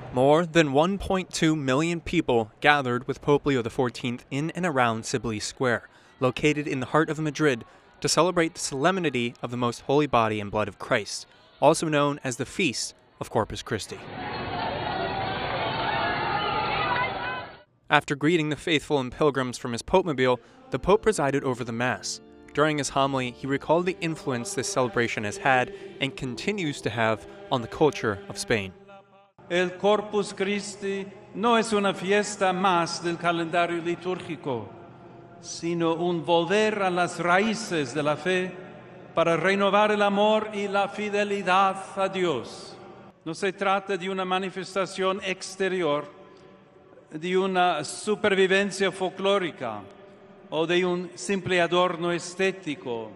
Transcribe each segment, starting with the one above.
More than 1.2 million people gathered with Pope Leo XIV in and around Sibley Square, located in the heart of Madrid, to celebrate the solemnity of the Most Holy Body and Blood of Christ, also known as the Feast of Corpus Christi. After greeting the faithful and pilgrims from his Popemobile, the Pope presided over the Mass. During his homily, he recalled the influence this celebration has had and continues to have on the culture of Spain. El Corpus Christi no es una fiesta más del calendario litúrgico, sino un volver a las raíces de la fe para renovar el amor y la fidelidad a Dios. No se trata de una manifestación exterior, de una supervivencia folclórica o de un simple adorno estético.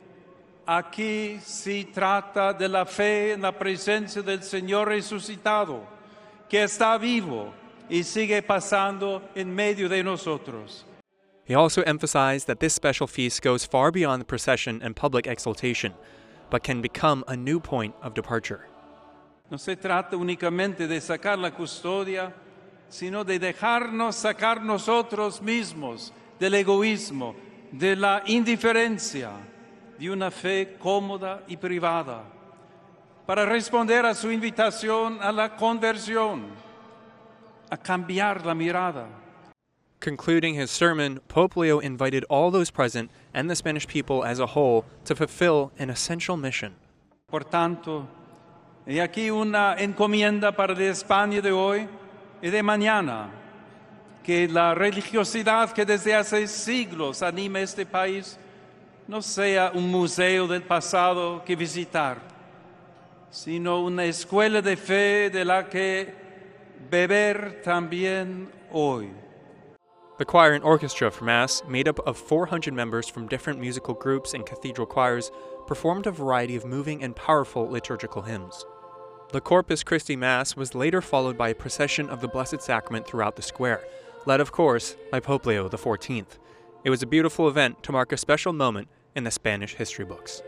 Aquí se trata de la fe en la presencia del Señor resucitado, que está vivo y sigue pasando en medio de nosotros. He also emphasized that this special feast goes far beyond the procession and public exaltation, but can become a new point of departure. No se trata únicamente de sacar la custodia, sino de dejarnos sacar nosotros mismos del egoísmo, de la indiferencia, de una fe cómoda y privada, para responder a su invitación a la conversión, a cambiar la mirada. Concluding his sermon, Pope Leo invited all those present and the Spanish people as a whole to fulfill an essential mission. Por tanto, he aquí una encomienda para la España de hoy y de mañana, que la religiosidad que desde hace siglos anima este país no sea un museo del pasado que visitar, sino una escuela de fe de la que beber también hoy. The choir and orchestra for Mass, made up of 400 members from different musical groups and cathedral choirs, performed a variety of moving and powerful liturgical hymns. The Corpus Christi Mass was later followed by a procession of the Blessed Sacrament throughout the square, led of course by Pope Leo XIV. It was a beautiful event to mark a special moment in the Spanish history books.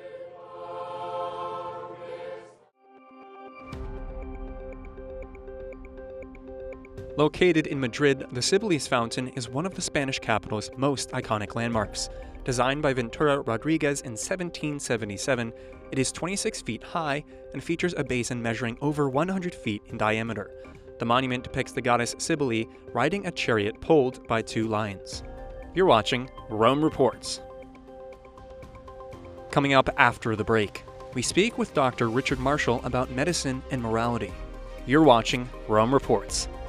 Located in Madrid, the Cibeles Fountain is one of the Spanish capital's most iconic landmarks. Designed by Ventura Rodriguez in 1777, it is 26 feet high and features a basin measuring over 100 feet in diameter. The monument depicts the goddess Cybele riding a chariot pulled by two lions. You're watching Rome Reports. Coming up after the break, we speak with Dr. Richard Marshall about medicine and morality. You're watching Rome Reports.